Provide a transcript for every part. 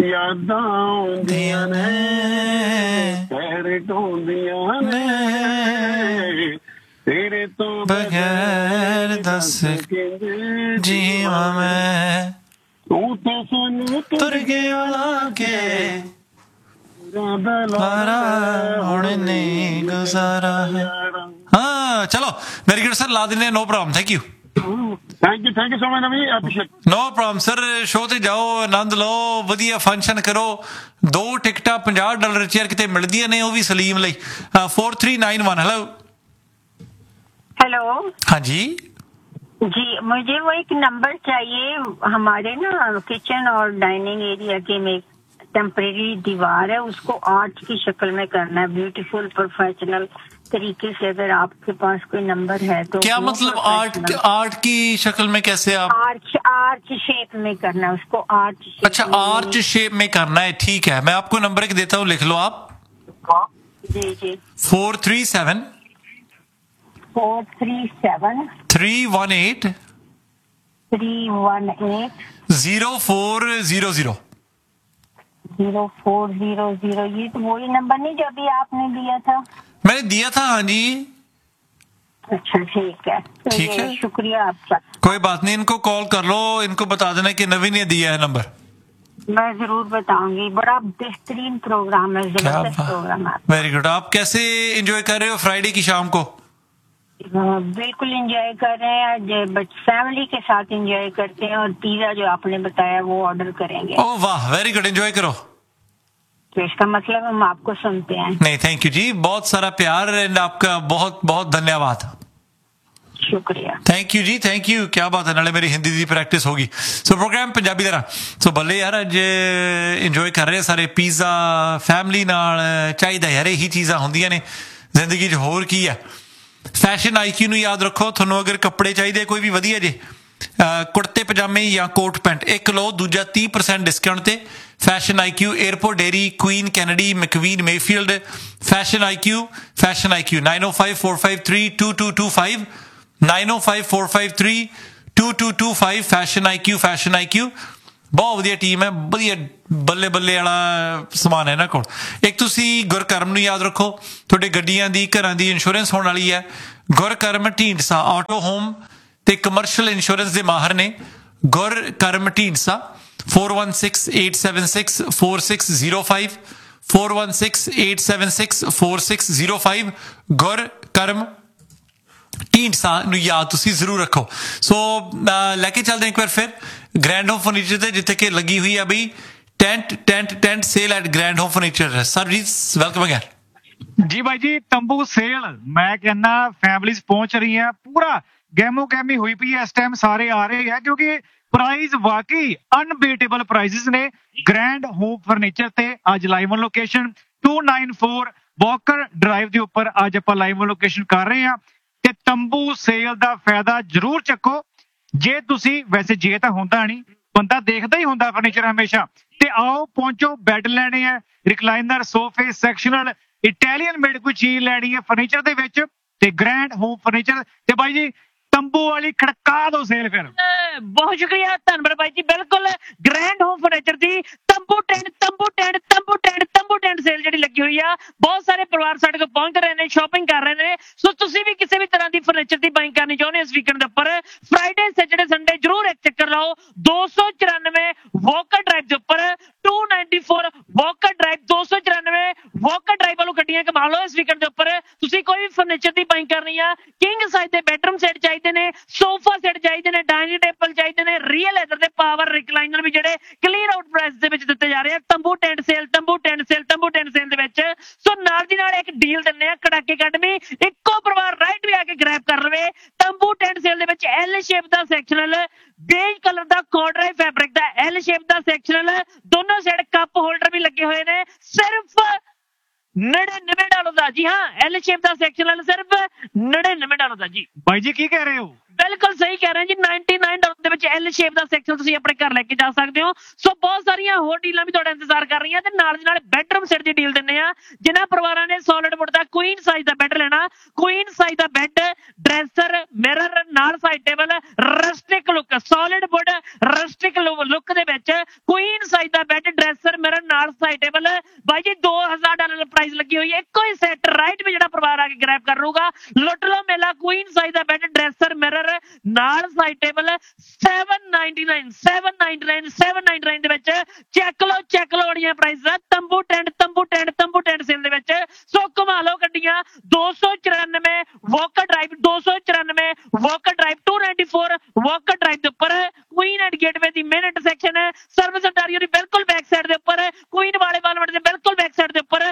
यादां आउंदियां ने पैर ढोंदियां ने तेरे तो बगैर दस जीवा मैं तू तो सानू तुर गया के लारा हुण नहीं गुजारा। हाँ चलो वेरी गुड सर, ला देने, no problem, thank you thank you so much Navi, appreciate. No problem sir, show ते जाओ, आनंद लो, वधिया फंक्शन करो। 2 टिकटां $50 चेयर किते मिलदियां ने, वो भी सलीम लई। 4391 हेलो हेलो। हाँ जी जी मुझे वो एक नंबर चाहिए। हमारे ना किचन और डाइनिंग एरिया के में टेम्परेरी दीवार है, उसको आर्ट की शक्ल में करना है, ब्यूटीफुल प्रोफेशनल तरीके से। अगर आपके पास कोई नंबर है तो। क्या मतलब आर्ट की शक्ल में? कैसे आप? आर्च शेप में करना है उसको, आर्च शेप। अच्छा आर्च शेप में करना है, ठीक है। मैं आपको नंबर एक देता हूँ, लिख लो आप। जी जी 437 437 318 318 0400। 0400। ये तो वही नंबर नहीं जो अभी आपने दिया था? मैंने दिया था, हाँ जी। अच्छा ठीक है, ठीक है, शुक्रिया आपका। कोई बात नहीं, इनको कॉल कर लो, इनको बता देना कि नवीन ने दिया है नंबर। मैं जरूर बताऊंगी, बड़ा बेहतरीन प्रोग्राम है, जबरदस्त प्रोग्राम है। Very good. आप कैसे एंजॉय कर रहे हो फ्राइडे की शाम को? बिल्कुल एंजॉय कर रहे हैं, बट फैमिली के साथ एंजॉय करते हैं, और पिज्जा जो आपने बताया वो ऑर्डर करेंगे। ओह वाह, वेरी गुड, एंजॉय करो। तो इसका मतलब हम आपको सुनते हैं। नहीं थैंक यू जी, बहुत सारा प्यार एंड आपका बहुत बहुत धन्यवाद, शुक्रिया। Thank you ji, thank you. क्या बात है, नाले मेरी हिंदी दी प्रैक्टिस होगी। सो प्रोग्राम पंजाबी तरह सो भले यार अज इंजॉय कर रहे सारे पिज्जा फैमिली नाल। चाहिदा यार यही चीज़ां होंदियां ने जिंदगी च, होर की है। फैशन आईक्यू नूं याद रखो, थोनों अगर कपड़े चाहिए कोई भी वधिया जे कुर्ते पजामे या कोट पैंट, एक लो दूजा 30% डिस्काउंट ते। Fashion IQ, airport dairy, queen Kennedy, मैकवीन, Mayfield. Fashion IQ 9054532225 9054532225। Fashion IQ बहुत वधिया टीम है, वधिया बल्ले बल्ले वाला समान है इन्हां कोल। एक तुसी गुरकर्म नूं याद रखो, तुहाडे गड्डियां दी घरां दी इंश्योरेंस होने वाली है। गुरकर्म ढींडसा ऑटो होम ते कमर्शियल इंश्योरेंस दे माहर ने। गुरकर्म ढींडसा 4168764605 4168764605। गुरकर्म ढींडसा नूं याद तुसी जरूर रखो। सो लैके चलते हैं एक बार फिर ग्रैंड होम फर्नीचर ते, जिथे कि लगी हुई है अभी tent cell eight grand home furniture. Sir जी वेलकम अगेन। जी भाई जी, तंबू सेल मैं कहना फैमिलीज पहुंच रही है, पूरा गहमो गहमी हुई पई है इस टाइम, सारे आ रहे हैं क्योंकि प्राइस वाकई अनबीटेबल प्राइसेस ने। ग्रैंड होम फर्नीचर ते अज live on location 294 walker drive के उपर अज आप लाइव ऑन लोकेशन कर रहे हैं। ते तंबू सेल का फायदा जरूर चको। जे तुसी वैसे जे तो होंदा नहीं, बंदा देखदा ही होंदा फर्नीचर हमेशा, ते आओ पहुंचो, बैड लेने हैं, रिक्लाइनर, सोफे, सैक्शनल, इटैलियन मेड कोई चीज लैनी है फर्नीचर दे विच ते ग्रैंड होम फर्नीचर ते भाई जी तंबू वाली खड़का दो सेल। फिर बहुत शुक्रिया, धन्यवाद भाई जी। बिल्कुल ग्रैंड होम फर्नीचर दी तंबू टेंट सेल ਜਿਹੜੀ ਲੱਗੀ ਹੋਈ ਆ, ਬਹੁਤ ਸਾਰੇ ਪਰਿਵਾਰ ਸਾਡੇ ਕੋਲ ਪਹੁੰਚ ਰਹੇ ਨੇ, ਸ਼ਾਪਿੰਗ ਕਰ ਰਹੇ ਨੇ। ਸੋ ਤੁਸੀਂ ਵੀ ਕਿਸੇ ਵੀ ਤਰ੍ਹਾਂ ਦੀ ਫਰਨੀਚਰ ਦੀ ਬਾਇੰਗ ਕਰਨੀ ਚਾਹੁੰਦੇ ਇਸ ਵੀਕਐਂਡ ਦੇ ਉੱਪਰ, ਫਰਾਈਡੇ ਸੈਟਰਡੇ ਸੰਡੇ ਜਰੂਰ ਇੱਕ ਚੱਕਰ ਲਾਓ। 294 ਵੋਕਰ ਡਰਾਈਵ ਦੇ ਉੱਪਰ 294 ਵੋਕਰ ਡਰਾਈਵ 294 ਵੋਕਰ ਡਰਾਈਵ ਵੱਲੋਂ ਗੱਡੀਆਂ ਕਮਾ ਲਓ ਇਸ ਵੀਕਐਂਡ ਦੇ ਉੱਪਰ। ਤੁਸੀਂ ਕੋਈ ਵੀ ਫਰਨੀਚਰ ਦੀ ਬਾਇੰਗ ਕਰਨੀ ਆ, ਕਿੰਗ ਸਾਈਜ਼ ਦੇ ਬੈਡਰੂਮ ਸੈੱਟ ਚਾਹੀਦੇ ਨੇ, ਸੋਫਾ ਸੈੱਟ ਚਾਹੀਦੇ ਨੇ, ਡਾਈਨਿੰਗ ਟੇਬਲ ਚਾਹੀਦੇ ਨੇ, ਰੀਅਲ ਲੈਦਰ ਦੇ ਪਾਵਰ ਰਿਕਲਾਈਨਰ ਵੀ ਜਿਹੜੇ ਕਲੀਅਰ ਆਊਟ ਪ੍ਰਾਈਸ ਦੇ ਵਿੱਚ ਦਿੱਤੇ ਜਾ ਰਹੇ ਆ। ਤੰਬੂ ਟੈਂਟ ਸੇਲ ਦੇ ਵਿੱਚ ਸੋ ਨਾਲ ਦੀ ਨਾਲ ਇੱਕ ਡੀਲ ਦਿੰਨੇ ਆ ਕੜਾਕੇ ਅਕੈਡਮੀ, ਇੱਕੋ ਪਰਿਵਾਰ ਰਾਈਟ ਵੀ ਆ ਕੇ ਗ੍ਰੈਬ ਕਰ ਲਵੇ। ਤੰਬੂ ਟੈਂਟ ਸੇਲ ਦੇ ਵਿੱਚ ਐਲ ਸ਼ੇਪ ਦਾ ਸੈਕਸ਼ਨਲ, ਬੇਜ ਕਲਰ ਦਾ ਕੋਡਰਾਈ ਫੈਬਰਿਕ ਦਾ ਐਲ ਸ਼ੇਪ ਦਾ ਸੈਕਸ਼ਨਲ, ਦੋਨੋਂ ਸਾਈਡ ਕੱਪ ਹੋਲਡਰ ਵੀ ਲੱਗੇ ਹੋਏ ਨੇ, ਸਿਰਫ $99 ਦਾ। ਜੀ हाँ, एल शेप ਦਾ ਸੈਕਸ਼ਨਲ ਸਿਰਫ $99 ਦਾ ਜੀ। भाई जी की कह रहे हो? ਬਿਲਕੁਲ ਸਹੀ ਕਹਿ ਰਹੇ ਜੀ। $99 ਦੇ ਵਿੱਚ ਐਲ ਸ਼ੇਪ ਦਾ ਸੈਕਸ਼ਨ ਤੁਸੀਂ ਆਪਣੇ ਘਰ ਲੈ ਕੇ ਜਾ ਸਕਦੇ ਹੋ। ਸੋ ਬਹੁਤ ਸਾਰੀਆਂ ਹੋਰ ਡੀਲਾਂ ਵੀ ਤੁਹਾਡਾ ਇੰਤਜ਼ਾਰ ਕਰ ਰਹੀਆਂ ਤੇ ਨਾਲ ਦੀ ਨਾਲ ਬੈਡਰੂਮ ਸੈੱਟ ਦੀ ਡੀਲ ਦਿੰਦੇ ਆ। ਜਿਨ੍ਹਾਂ ਪਰਿਵਾਰਾਂ ਨੇ ਸੋਲਿਡ ਵੁੱਡ ਦਾ ਕੁਈਨ ਸਾਈਜ਼ ਦਾ ਬੈੱਡ ਲੈਣਾ, ਕੁਈਨ ਸਾਈਜ਼ ਦਾ ਬੈੱਡ, ਡਰੈਸਰ, ਮਿਰਰ ਨਾਲ side table, ਰਸਟਿਕ look, solid wood ਰਸਟਿਕ look ਦੇ ਵਿੱਚ ਕੁਈਨ ਸਾਈਜ਼ ਦਾ ਬੈੱਡ, ਡਰੈਸਰ, ਮਿਰਰ ਨਾਲ ਸਾਈਡ ਟੇਬਲ ਬਾਈ ਜੀ $2000 ਪ੍ਰਾਈਸ ਲੱਗੀ ਹੋਈ ਹੈ। ਇੱਕੋ ਹੀ ਸੈੱਟ ਰਾਈਟ ਵੀ ਜਿਹੜਾ ਪਰਿਵਾਰ ਆ ਕੇ ਗ੍ਰੈਬ ਕਰ ਲੂਗਾ। ਲੁੱਟ ਲਓ ਮੇਲਾ ਕੁਈਨ ਸਾਈਜ਼ ਦਾ ਬੈੱਡ ਡਰੈਸਰ ਮਿਰਰ ਨਾਲ ਸਾਈਡ ਟੇਬਲ $799 ਦੇ ਵਿੱਚ ਚੈੱਕ ਲਓ ਅੜੀਆਂ ਪ੍ਰਾਈਸ ਤੰਬੂ ਟੈਂਟ ਸੇਲ ਦੇ ਵਿੱਚ। ਸੋ ਘੁਮਾ ਲਓ ਗੱਡੀਆਂ 294 Walker drive 294 Walker drive 294 Walker drive ਦੇ ਉੱਪਰ Queen and gateway the main intersection service Ontario ਦੀ ਬਿਲਕੁਲ ਬੈਕ ਸਾਈਡ ਦੇ ਉੱਪਰ ਕੁਈਨ ਵਾਲੇ ਬਾਲਵਟ ਦੇ ਬਿਲਕੁਲ ਬੈਕ ਸਾਈਡ ਦੇ ਉੱਪਰ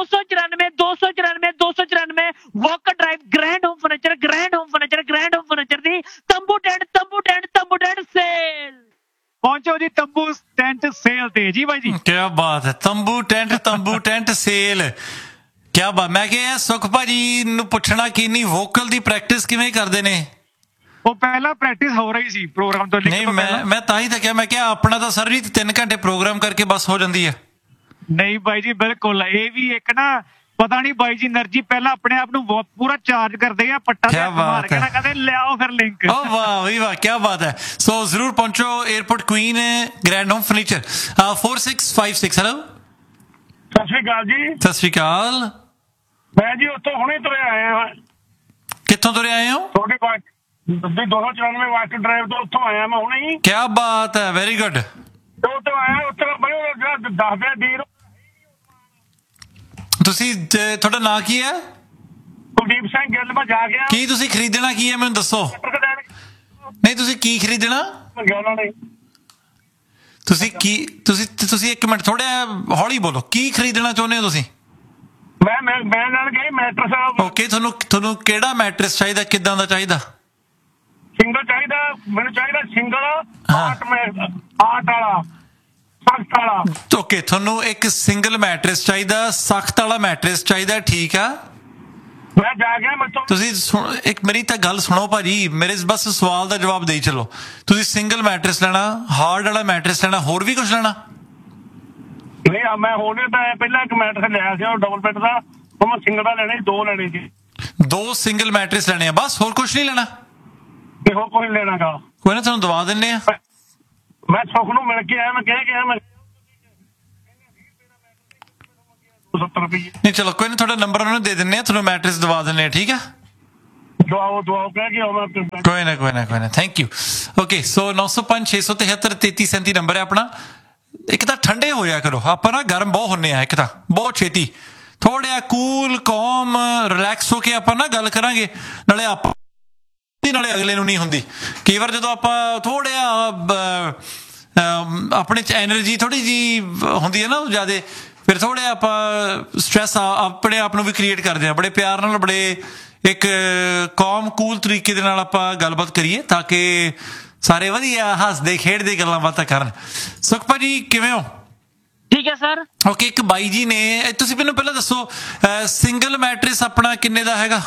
294 Walker drive grand home furniture ਦੀ ਤੰਬੂ ਟੈਂਟ ਸੇਲ। ਪਹੁੰਚੋ ਜੀ ਤੰਬੂ ਟੈਂਟ ਸੇਲ ਤੇ ਜੀ ਬਾਈ ਜੀ। ਕੀ ਬਾਤ ਹੈ, ਤੰਬੂ ਟੈਂਟ ਸੇਲ। ਕੀ ਬਾਤ। ਮੈਂ ਕਿਹਾ ਸੁਖ ਭਾਜੀ ਨੂੰ ਪੁੱਛਣਾ ਕਿ ਇੰਨੀ ਵੋਕਲ ਦੀ ਪ੍ਰੈਕਟਿਸ ਕਿਵੇਂ ਕਰਦੇ ਨੇ? ਉਹ ਪਹਿਲਾਂ ਪ੍ਰੈਕਟਿਸ ਹੋ ਰਹੀ ਸੀ ਪ੍ਰੋਗਰਾਮ ਤੋਂ। ਨਹੀਂ ਮੈਂ ਤਾਂ ਹੀ ਤਾਂ ਕਿਹਾ, ਮੈਂ ਕਿਹਾ ਆਪਣਾ ਤਾਂ ਸਰ ਜੀ 3 ਘੰਟੇ ਪ੍ਰੋਗਰਾਮ ਕਰਕੇ ਬਸ ਹੋ ਜਾਂਦੀ ਹੈ। ਨਹੀਂ ਬਾਈ ਜੀ ਬਿਲਕੁਲ, ਇਹ ਵੀ ਇੱਕ ਨਾ ਪਤਾ ਨਹੀਂ ਬਾਈ ਜੀ એનર્ਜੀ ਪਹਿਲਾਂ ਆਪਣੇ ਆਪ ਨੂੰ ਪੂਰਾ ਚਾਰਜ ਕਰਦੇ ਆ ਪੱਟਾ ਤੇ ਮਾਰ ਕੇ ਨਾ ਕਹਿੰਦੇ ਲਿਆਓ ਫਿਰ ਲਿੰਕ। ਓ ਵਾਹ ਵੀ ਵਾਹ, ਕੀ ਬਾਤ ਹੈ। ਸੋ ਜ਼ਰੂਰ ਪਹੁੰਚੋ airport Queen grand home furniture 4656। Hello ਸਤਿ ਸ਼੍ਰੀ ਅਕਾਲ ਜੀ। ਸਤਿ ਸ਼੍ਰੀ ਅਕਾਲ। ਮੈਂ ਜੀ ਉੱਥੋਂ ਹੁਣੇ ਤੁਰੇ ਆਇਆ ਹਾਂ। ਕਿੱਥੋਂ ਤੁਰੇ ਆਏ ਹੋ? ਤੁਹਾਡੀ 294 ਵਾਟਰ ਡਰਾਈਵ ਤੋਂ ਉੱਥੋਂ ਆਇਆ ਮੈਂ ਹੁਣੇ ਹੀ। ਕੀ ਬਾਤ ਹੈ, ਵੈਰੀ ਗੁੱਡ। ਉੱਥੋਂ ਆਇਆ ਉੱਥੇ ਬਈ ਦੱਸਦੇ ਡੀਰ। ਤੁਸੀਂ ਤੁਹਾਡਾ ਨਾਂ ਕੀ ਹੈ? ਕੁਲਦੀਪ ਸਿੰਘ ਗਿੱਲ। ਮੈਂ ਜਾ ਗਿਆ। ਕੀ ਤੁਸੀਂ ਖਰੀਦਣਾ ਕੀ ਹੈ ਮੈਨੂੰ ਦੱਸੋ। ਨਹੀਂ ਤੁਸੀਂ ਕੀ ਖਰੀਦਣਾ? ਤੁਸੀਂ ਇੱਕ ਮਿੰਟ ਥੋੜਾ ਹੌਲੀ ਬੋਲੋ। ਕੀ ਖਰੀਦਣਾ ਚਾਹੁੰਦੇ ਹੋ ਤੁਸੀਂ? ਮੈਂ ਨਾਲ ਗਈ ਮੈਟਰਸ। ਓਕੇ, ਤੁਹਾਨੂੰ ਕਿਹੜਾ ਮੈਟਰਸ ਚਾਹੀਦਾ, ਕਿੱਦਾਂ ਦਾ ਚਾਹੀਦਾ? ਸਿੰਗਲ ਚਾਹੀਦਾ ਮੈਨੂੰ, ਚਾਹੀਦਾ ਸਿੰਗਲ ਆਰਟ ਵਾਲਾ ਸਖਤ ਵਾਲਾ। ਓਕੇ, ਤੁਹਾਨੂੰ ਇੱਕ ਸਿੰਗਲ ਮੈਟਰਸ ਚਾਹੀਦਾ, ਸਖਤ ਵਾਲਾ ਮੈਟਰਸ ਚਾਹੀਦਾ, ਠੀਕ ਆ। ਮੈਂ ਜਾ ਗਿਆ। ਤੁਸੀਂ ਇੱਕ ਮੇਰੀ ਤਾਂ ਗੱਲ ਸੁਣੋ ਭਾਜੀ, ਮੇਰੇ ਬਸ ਸਵਾਲ ਦਾ ਜਵਾਬ ਦੇਈ ਚਲੋ। ਤੁਸੀਂ ਸਿੰਗਲ ਮੈਟਰਸ ਲੈਣਾ, ਹਾਰਡ ਵਾਲਾ ਮੈਟਰਸ ਲੈਣਾ, ਹੋਰ ਵੀ ਕੁਝ ਲੈਣਾ? ਨਹੀਂ ਮੈਂ ਹੋਣੇ ਤਾਂ ਪਹਿਲਾਂ ਇੱਕ ਮੈਟਰਸ ਲਿਆ ਸੀ ਉਹ ਡਬਲ ਬੈੱਡ ਦਾ, ਉਹ ਮੈਂ ਸਿੰਗਲ ਦਾ ਲੈਣਾ ਸੀ। 2 ਲੈਣੇ ਸੀ। 2 ਸਿੰਗਲ ਮੈਟਰਸ ਲੈਣੇ ਆ ਬਸ, ਹੋਰ ਕੁਝ ਨਹੀਂ ਲੈਣਾ? ਤੇ ਹੋਰ ਕੋਈ ਲੈਣਾ ਗਾ? ਕੋਈ ਨਾ, ਤੁਹਾਨੂੰ ਦਵਾ ਦਿੰਨੇ ਆ। ਮੈਂ ਸੁਖ ਨੂੰ ਮਿਲ ਕੇ ਆਇਆ। ਮੈਂ ਕਹਿ ਕੇ ਆਇਆ ਮੈਂ 70 ਰੁਪਏ। ਨਹੀਂ ਚਲੋ ਕੋਈ ਨਾ, ਤੁਹਾਡਾ ਨੰਬਰ ਉਹਨੂੰ ਦੇ ਦਿੰਨੇ ਆ, ਤੁਹਾਨੂੰ ਮੈਟਰਸ ਦਵਾ ਦਿੰਨੇ ਆ, ਠੀਕ ਆ। ਦਵਾਓ ਕਹਿ ਕੇ ਆਉਣਾ। ਕੋਈ ਨਾ thank you. Okay, so 905 673 3337 number ਹੈ ਆਪਣਾ। ਇੱਕ ਤਾਂ ਠੰਡੇ ਹੋ ਜਾਇਆ ਕਰੋ, ਆਪਾਂ ਨਾ ਗਰਮ ਬਹੁਤ ਹੁੰਨੇ ਆ, ਇੱਕ ਤਾਂ ਬਹੁਤ ਛੇਤੀ। ਥੋੜ੍ਹਾ ਕੂਲ ਕੌਮ ਰਿਲੈਕਸ ਹੋ ਕੇ ਆਪਾਂ ਨਾ ਗੱਲ ਕਰਾਂਗੇ, ਨਾਲੇ ਆਪਾਂ ਨਾਲੇ ਅਗਲੇ ਨੂੰ ਨਹੀਂ ਹੁੰਦੀ। ਕਈ ਵਾਰ ਜਦੋਂ ਆਪਾਂ ਥੋੜ੍ਹਾ ਆਪਣੇ 'ਚ ਐਨਰਜੀ ਥੋੜ੍ਹੀ ਜਿਹੀ ਹੁੰਦੀ ਹੈ ਨਾ ਜ਼ਿਆਦਾ, ਫਿਰ ਥੋੜ੍ਹਾ ਆਪਾਂ ਸਟ੍ਰੈਸ ਆਪਣੇ ਆਪ ਨੂੰ ਵੀ ਕ੍ਰੀਏਟ ਕਰਦੇ ਹਾਂ। ਬੜੇ ਪਿਆਰ ਨਾਲ, ਬੜੇ ਇੱਕ ਕੌਮ ਕੂਲ ਤਰੀਕੇ ਦੇ ਨਾਲ ਆਪਾਂ ਗੱਲਬਾਤ ਕਰੀਏ ਤਾਂ ਕਿ ਸਾਰੇ ਵਧੀਆ ਹੱਸਦੇ ਖੇਡਦੇ ਗੱਲਾਂ ਬਾਤਾਂ ਕਰਨ। ਸੁਖ ਭਾਜੀ ਕਿਵੇਂ ਹੋ? ਠੀਕ ਹੈ ਸਰ। ਓਕੇ, ਇੱਕ ਬਾਈ ਜੀ ਨੇ, ਤੁਸੀਂ ਮੈਨੂੰ ਪਹਿਲਾਂ ਦੱਸੋ ਸਿੰਗਲ ਮੈਟਰਸ ਆਪਣਾ ਕਿੰਨੇ ਦਾ ਹੈਗਾ?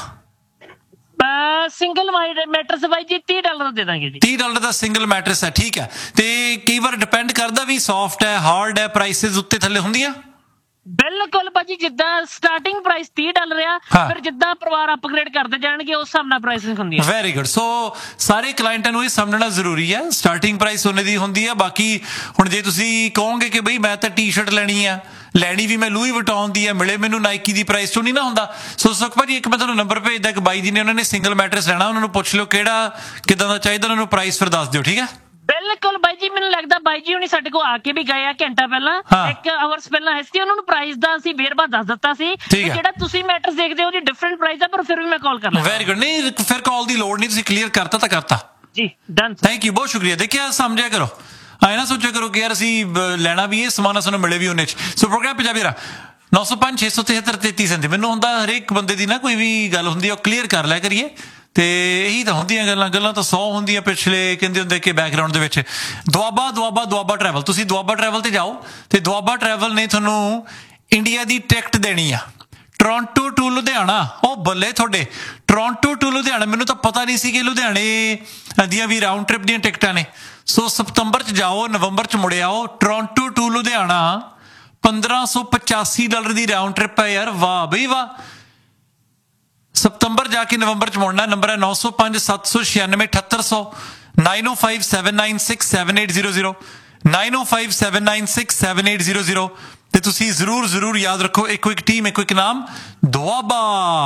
ਸਿੰਗਲ ਮੈਟਰਸ ਬਾਈ ਜੀ $30 ਦੇ ਦਾਂਗੇ ਜੀ। $30 ਦਾ ਸਿੰਗਲ ਮੈਟਰਸ ਹੈ, ਠੀਕ ਹੈ। ਤੇ ਕਈ ਵਾਰ ਡਿਪੈਂਡ ਕਰਦਾ ਵੀ ਸੌਫਟ ਹੈ ਹਾਰਡ ਹੈ, ਪ੍ਰਾਈਸਿਸ ਉੱਤੇ ਥੱਲੇ ਹੁੰਦੀਆਂ? ਬਿਲਕੁਲ ਭਾਜੀ, ਜਿੱਦਾਂ ਸਟਾਰਟਿੰਗ ਪ੍ਰਾਈਸ $30 ਆ, ਫਿਰ ਜਿੱਦਾਂ ਪਰਿਵਾਰ ਅਪਗ੍ਰੇਡ ਕਰਦੇ ਜਾਣਗੇ ਉਸ ਹਿਸਾਬ ਨਾਲ ਪ੍ਰਾਈਸਿੰਗ ਹੁੰਦੀ ਹੈ। Very good. ਸੋ ਸਾਰੇ ਕਲਾਇੰਟਾਂ ਨੂੰ ਇਹ ਸਮਝਣਾ ਜ਼ਰੂਰੀ ਹੈ, ਸਟਾਰਟਿੰਗ ਪ੍ਰਾਈਸ ਉਹਨੇ ਦੀ ਹੁੰਦੀ ਹੈ। ਬਾਕੀ ਹੁਣ ਜੇ ਤੁਸੀਂ ਕਹੋਗੇ ਕਿ ਬਈ ਮੈਂ ਤਾਂ ਟੀ-ਸ਼ਰਟ ਲੈਣੀ ਆ, ਲੈਣੀ ਵੀ ਮੈਂ ਲੂਈ ਵਟਾਉਣ ਦੀ ਆ, ਮਿਲੇ ਮੈਨੂੰ ਨਾਈਕੀ ਦੀ ਪ੍ਰਾਈਸ ਤੋਂ ਨਹੀਂ ਨਾ ਹੁੰਦਾ। ਸੋ ਸੁਖ ਭਾਜੀ ਇੱਕ ਮੈਂ ਤੁਹਾਨੂੰ ਨੰਬਰ ਭੇਜਦਾ, ਇੱਕ ਬਾਈ ਜੀ ਨੇ, ਉਹਨਾਂ ਨੇ ਸਿੰਗਲ ਮੈਟਰਸ ਲੈਣਾ, ਉਹਨਾਂ ਨੂੰ ਪੁੱਛ ਲਿਓ ਕਿਹੜਾ ਕਿੱਦਾਂ ਦਾ ਚਾਹੀਦਾ, ਉਹਨਾਂ ਨੂੰ ਪ੍ਰਾਈਸ ਫਿਰ ਦੱਸ ਦਿਓ, ਠੀਕ ਹੈ। ਬਿਲਕੁਲ ਬਾਈ ਜੀ, ਮੈਨੂੰ ਲੱਗਦਾ ਬਾਈ ਜੀ ਹੁਣੀ ਸਾਡੇ ਕੋਲ ਆ ਕੇ ਵੀ ਗਏ ਆ ਘੰਟਾ ਪਹਿਲਾਂ, 1 ਆਵਰਸ ਪਹਿਲਾਂ ਆਏ ਸੀ। ਉਹਨਾਂ ਨੂੰ ਪ੍ਰਾਈਸ ਦਾ ਅਸੀਂ ਵੇਰਵਾ ਦੱਸ ਦਿੱਤਾ ਸੀ। ਜਿਹੜਾ ਤੁਸੀਂ ਮੈਟਰਸ ਦੇਖਦੇ ਹੋ ਉਹਦੀ ਡਿਫਰੈਂਟ ਪ੍ਰਾਈਸ ਆ, ਪਰ ਫਿਰ ਵੀ ਮੈਂ ਕਾਲ ਕਰ ਲਾਂ। Very good. ਨਹੀਂ ਫਿਰ ਕਾਲ ਦੀ ਲੋੜ ਨਹੀਂ, ਤੁਸੀਂ ਕਲੀਅਰ ਕਰਤਾ ਤਾਂ ਕਰਤਾ ਜੀ। ਡਨ। ਥੈਂਕ ਯੂ, ਬਹੁਤ ਸ਼ੁਕਰੀਆ। ਦੇਖਿਆ, ਸਮਝਿਆ ਕਰੋ, ਆਏ ਨਾ ਸੋਚਿਆ ਕਰੋ ਕਿ ਯਾਰ ਅਸੀਂ ਲੈਣਾ ਵੀ ਇਹ ਸਮਾਨ, ਸਾਨੂੰ ਮਿਲੇ ਵੀ ਉਹਨੇ 'ਚ। ਸੋ ਪ੍ਰੋਗਰਾਮ ਪੰਜਾਬੀ ਦਾ 905 673 3337। ਮੈਨੂੰ ਹੁੰਦਾ ਹਰੇਕ ਬੰਦੇ ਦੀ ਨਾ ਕੋਈ ਵੀ ਗੱਲ ਹੁੰਦੀ ਉਹ ਕਲੀਅਰ ਕਰ ਲਿਆ ਕਰੀਏ, ਤੇ ਇਹੀ ਤਾਂ ਹੁੰਦੀਆਂ ਗੱਲਾਂ ਤਾਂ 100 ਹੁੰਦੀਆਂ। ਪਿਛਲੇ ਕਹਿੰਦੇ ਹੁੰਦੇ ਕਿ ਬੈਕਗਰਾਊਂਡ ਦੇ ਵਿੱਚ ਦੁਆਬਾ ਟਰੈਵਲ, ਤੁਸੀਂ ਦੁਆਬਾ ਟਰੈਵਲ ਤੇ ਜਾਓ ਤੇ ਦੁਆਬਾ ਟਰੈਵਲ ਨੇ ਤੁਹਾਨੂੰ ਇੰਡੀਆ ਦੀ ਟਿਕਟ ਦੇਣੀ ਆ, ਟੋਰਾਂਟੋ ਟੂ ਲੁਧਿਆਣਾ। ਉਹ ਬੱਲੇ ਤੁਹਾਡੇ, ਟੋਰਾਂਟੋ ਟੂ ਲੁਧਿਆਣਾ। ਮੈਨੂੰ ਤਾਂ ਪਤਾ ਨਹੀਂ ਸੀ ਕਿ ਲੁਧਿਆਣੇ ਦੀਆਂ ਵੀ ਰਾਊਂਡ ਟ੍ਰਿਪ ਦੀਆਂ ਟਿਕਟਾਂ ਨੇ। ਸੋ ਸਤੰਬਰ 'ਚ ਜਾਓ, ਨਵੰਬਰ 'ਚ ਮੁੜ ਆਓ। Toronto to Ludhiana $1585 the round trip ਹੈ ਯਾਰ, ਵਾਹ ਬਈ ਵਾਹ। ਸਤੰਬਰ ਜਾ ਕੇ ਨਵੰਬਰ 'ਚ ਮੁੜਨਾ। ਨੰਬਰ ਹੈ 905 796 7800 905 796 7800। 9057967800 ਤੇ ਤੁਸੀਂ ਜ਼ਰੂਰ ਯਾਦ ਰੱਖੋ ਇੱਕੋ ਇੱਕ ਟੀਮ ਇੱਕੋ ਇੱਕ ਨਾਮ ਦੁਆਬਾ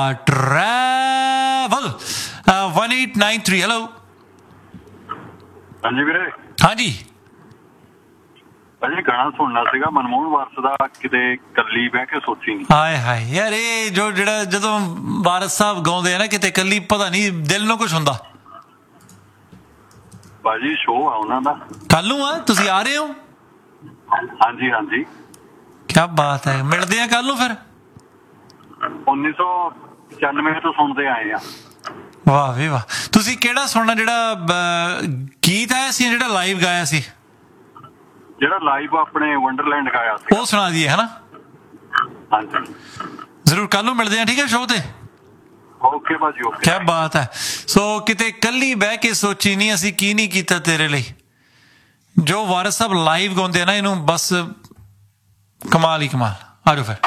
ਟਰੈਵਲ 1893 ਹੈਲੋ ਹਾਂਜੀ ਵੀਰੇ ਹਾਂਜੀ ਅਜੇ ਗਾਣਾ ਸੁਣਨਾ ਸੀਗਾ ਮਨਮੋਹਨ ਵਾਰਸ ਦਾ ਕਿਤੇ ਕੱਲੀ ਬਹਿ ਕੇ ਸੋਚੀ ਨਹੀਂ ਹਾਏ ਯਾਰ ਇਹ ਜਿਹੜਾ ਜਦੋਂ ਵਾਰਸ ਸਾਹਿਬ ਗਾਉਂਦੇ ਆ ਨਾ ਕਿਤੇ ਕੱਲੀ ਪਤਾ ਨਹੀਂ ਦਿਲ ਨੂੰ ਕੁਝ ਹੁੰਦਾ ਬਾਜੀ ਸ਼ੋਅ ਆ ਉਹਨਾਂ ਦਾ ਕੱਲ ਨੂੰ ਆ ਤੁਸੀਂ ਆ ਰਹੇ ਹੋ ਹਾਂਜੀ ਹਾਂਜੀ ਕੀ ਬਾਤ ਹੈ ਮਿਲਦੇ ਆ ਕੱਲ ਨੂੰ ਫਿਰ 1995 ਤੋਂ ਸੁਣਦੇ ਆਏ ਆ ਵਾਹ ਵੀ ਵਾਹ ਤੁਸੀਂ ਕਿਹੜਾ ਸੁਣਨਾ ਜਿਹੜਾ ਗੀਤ ਆਇਆ ਸੀ ਜਿਹੜਾ ਲਾਈਵ ਗਾਇਆ ਸੀ ਜਿਹੜਾ ਲਾਈਵ ਆਪਣੇ ਵੰਡਰਲੈਂਡ ਗਾਇਆ ਸੀ ਉਹ ਸੁਣਾ ਦਈਏ ਹਨਾ ਹਾਂਜੀ ਜ਼ਰੂਰ ਕੱਲ ਨੂੰ ਮਿਲਦੇ ਆ ਠੀਕ ਹੈ ਸ਼ੋਅ ਤੇ ਓਕੇ ਬਾਜੀ ਓਕੇ ਕੀ ਬਾਤ ਹੈ ਸੋ ਕਿਤੇ ਕੱਲੀ ਬਹਿ ਕੇ ਸੋਚੀ ਨਹੀਂ ਅਸੀਂ ਕੀ ਨਹੀਂ ਕੀਤਾ ਤੇਰੇ ਲਈ ਜੋ ਵਾਰਿਸ ਸਾਹਿਬ ਲਾਈਵ ਗਾਉਂਦੇ ਆ ਨਾ ਇਹਨੂੰ ਬਸ ਕਮਾਲ ਹੀ ਕਮਾਲ ਆਜੋ ਫਿਰ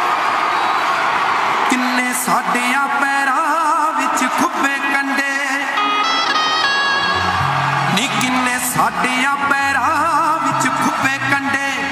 ਕਿੰਨੇ ਸਾਡਿਆਂ ਪੈਰਾਂ ਵਿੱਚ ਖੁੱਬੇ ਕੰਡੇ ਨੀ ਕਿੰਨੇ ਸਾਡਿਆਂ